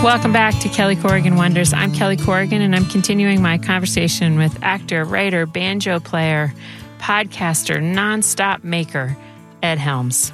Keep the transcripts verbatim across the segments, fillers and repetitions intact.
Welcome back to Kelly Corrigan Wonders. I'm Kelly Corrigan, and I'm continuing my conversation with actor, writer, banjo player, podcaster, nonstop maker, Ed Helms.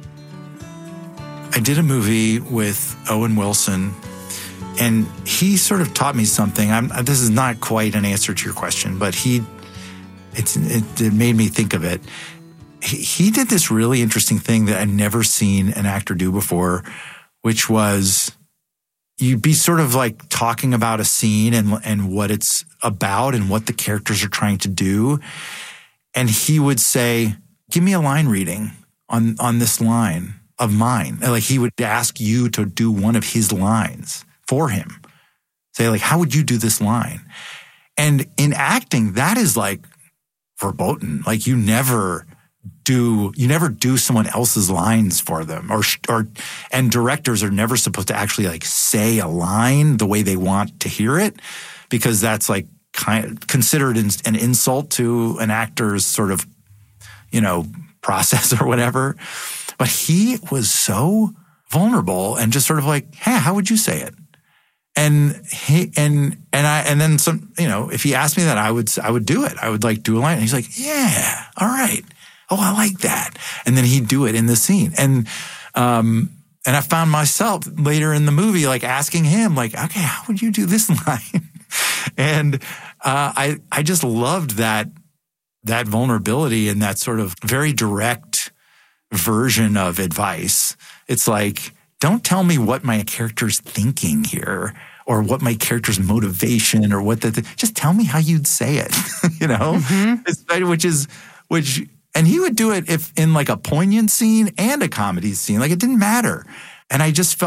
I did a movie with Owen Wilson, and he sort of taught me something. I'm, this is not quite an answer to your question, but he it's, it, it made me think of it. He, he did this really interesting thing that I'd never seen an actor do before, which was you'd be sort of like talking about a scene and and what it's about and what the characters are trying to do. And he would say, give me a line reading on, on this line of mine. Like he would ask you to do one of his lines for him. Say like, how would you do this line? And in acting, that is like verboten. Like you never do, you never do someone else's lines for them, or, or, and directors are never supposed to actually like say a line the way they want to hear it, because that's like kind of considered an insult to an actor's sort of, you know, process or whatever. But he was so vulnerable and just sort of like, hey, how would you say it? And he, and, and I, and then some, you know, if he asked me that, I would, I would do it. I would like do a line. And he's like, yeah, all right. Oh, I like that. And then he'd do it in the scene. And, um, and I found myself later in the movie, like asking him like, okay, how would you do this line? And, uh, I, I just loved that, that vulnerability and that sort of very direct version of advice. It's like, don't tell me what my character's thinking here or what my character's motivation or what the, just tell me how you'd say it, you know, mm-hmm. which is, which, and he would do it if in like a poignant scene and a comedy scene, like it didn't matter. And I just felt